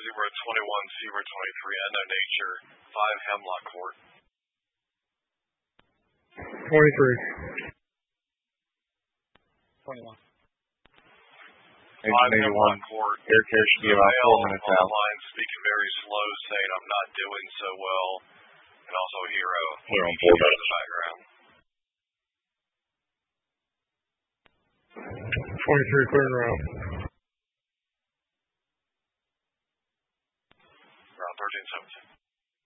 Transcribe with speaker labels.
Speaker 1: 021, Unknown Nature, 5 Hemlock Court.
Speaker 2: 23.
Speaker 3: 21.
Speaker 1: 5 Court.
Speaker 4: Air care should be about 4 minutes
Speaker 1: on
Speaker 4: out.
Speaker 1: the line speaking very slow, saying I'm not doing so well. And also Hero.
Speaker 4: We're on 4 minutes.
Speaker 1: In the background.
Speaker 2: 23, clear and route.